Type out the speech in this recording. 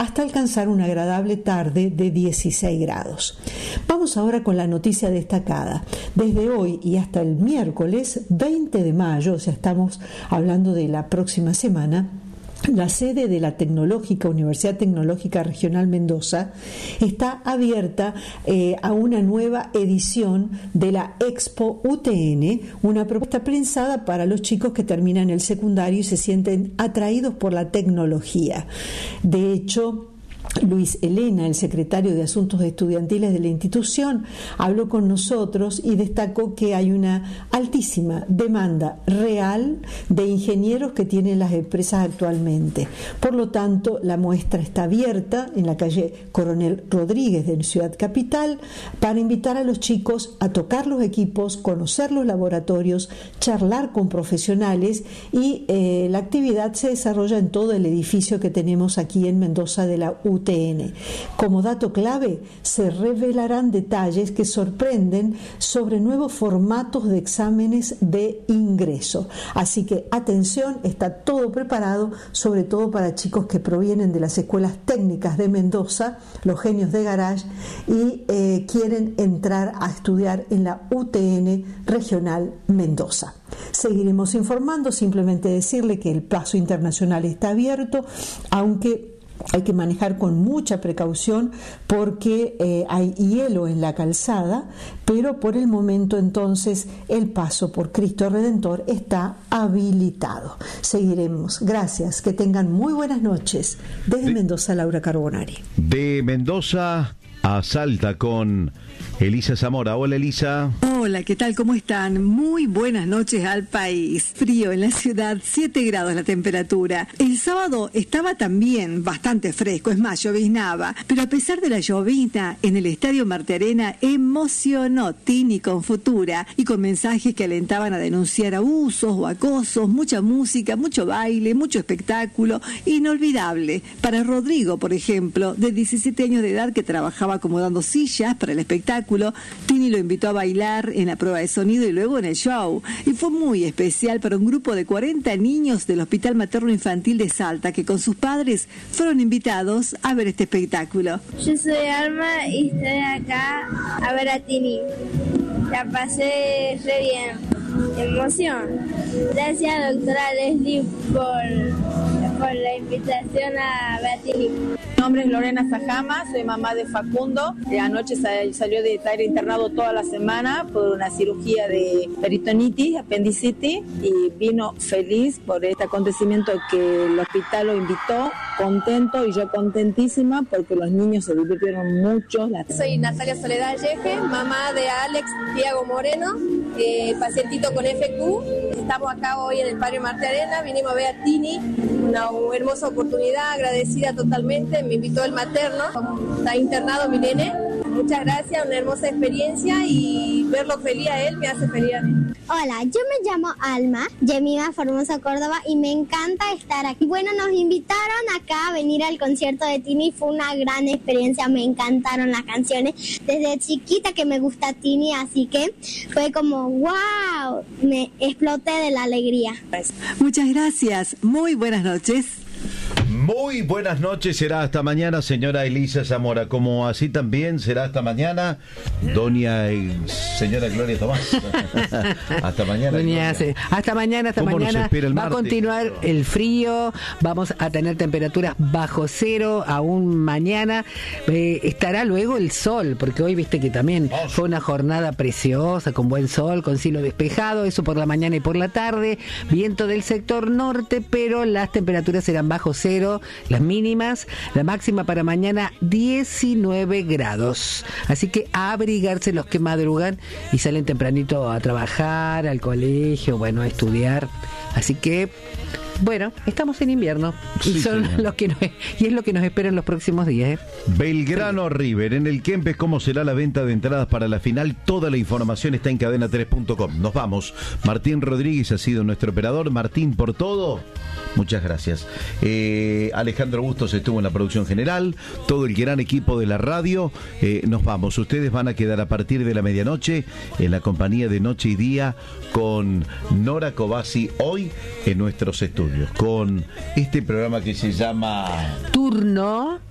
hasta alcanzar una agradable tarde de 16 grados. Vamos ahora con la noticia destacada. Desde hoy y hasta el miércoles 20 de mayo, o sea, estamos hablando de la próxima semana, la sede de la Universidad Tecnológica Regional Mendoza está abierta a una nueva edición de la Expo UTN, una propuesta pensada para los chicos que terminan el secundario y se sienten atraídos por la tecnología. De hecho, Luis Elena, el secretario de Asuntos Estudiantiles de la institución, habló con nosotros y destacó que hay una altísima demanda real de ingenieros que tienen las empresas actualmente. Por lo tanto, la muestra está abierta en la calle Coronel Rodríguez de Ciudad Capital para invitar a los chicos a tocar los equipos, conocer los laboratorios, charlar con profesionales y la actividad se desarrolla en todo el edificio que tenemos aquí en Mendoza de la UTN. Como dato clave, se revelarán detalles que sorprenden sobre nuevos formatos de exámenes de ingreso. Así que atención, está todo preparado, sobre todo para chicos que provienen de las escuelas técnicas de Mendoza, los genios de garage, y quieren entrar a estudiar en la UTN Regional Mendoza. Seguiremos informando, simplemente decirle que el plazo internacional está abierto, aunque hay que manejar con mucha precaución porque hay hielo en la calzada, pero por el momento entonces el paso por Cristo Redentor está habilitado. Seguiremos. Gracias. Que tengan muy buenas noches. Desde Mendoza, Laura Carbonari. De Mendoza a Salta con Elisa Zamora. Hola, Elisa. Hola, ¿qué tal? ¿Cómo están? Muy buenas noches al país. Frío en la ciudad, 7 grados la temperatura. El sábado estaba también bastante fresco, es más, lloviznaba. Pero a pesar de la llovizna, en el Estadio Marte Arena emocionó Tini con Futura y con mensajes que alentaban a denunciar abusos o acosos, mucha música, mucho baile, mucho espectáculo, inolvidable. Para Rodrigo, por ejemplo, de 17 años de edad que trabajaba acomodando sillas para el espectáculo, Tini lo invitó a bailar en la prueba de sonido y luego en el show. Y fue muy especial para un grupo de 40 niños del Hospital Materno Infantil de Salta que con sus padres fueron invitados a ver este espectáculo. Yo soy Alma y estoy acá a ver a Tini. La pasé re bien. Emoción. Gracias, doctora Leslie, por la invitación a ver a Tini. Mi nombre es Lorena Sajama, soy mamá de Facundo. Anoche salió de estar internado toda la semana por una cirugía de peritonitis, apendicitis, y vino feliz por este acontecimiento que el hospital lo invitó, contento y yo contentísima porque los niños se divirtieron mucho. Soy Natalia Soledad Yeje, mamá de Alex Diego Moreno, pacientito con FQ. Estamos acá hoy en el Padre Marte Arena, vinimos a ver a Tini, una hermosa oportunidad, agradecida totalmente. Me invitó el materno, está internado mi nene. Muchas gracias, una hermosa experiencia y verlo feliz a él me hace feliz a mí. Hola, yo me llamo Alma, Yemima Formosa Córdoba y me encanta estar aquí. Bueno, nos invitaron acá a venir al concierto de Tini, fue una gran experiencia, me encantaron las canciones. Desde chiquita que me gusta Tini, así que fue como wow, me exploté de la alegría. Muchas gracias, muy buenas noches. Muy buenas noches, será hasta mañana, señora Elisa Zamora, como así también será hasta mañana, doña y señora Gloria Tomás. Hasta mañana. Hasta mañana. Va a continuar el frío, vamos a tener temperaturas bajo cero aún mañana. Estará luego el sol, porque hoy viste que también fue una jornada preciosa, con buen sol, con cielo despejado, eso por la mañana y por la tarde, viento del sector norte, pero las temperaturas serán bajo cero, las mínimas, la máxima para mañana 19 grados. Así que a abrigarse los que madrugan y salen tempranito a trabajar, al colegio, bueno, a estudiar. Así que, bueno, estamos en invierno y son los que y es lo que nos espera en los próximos días. Belgrano River, en el Kempes, ¿cómo será la venta de entradas para la final? Toda la información está en cadena3.com. Nos vamos. Martín Rodríguez ha sido nuestro operador. Martín, por todo, muchas gracias. Alejandro Bustos estuvo en la producción general, todo el gran equipo de la radio. Nos vamos. Ustedes van a quedar a partir de la medianoche en la compañía de Noche y Día con Nora Cobasi, hoy en nuestros estudios, con este programa que se llama Turno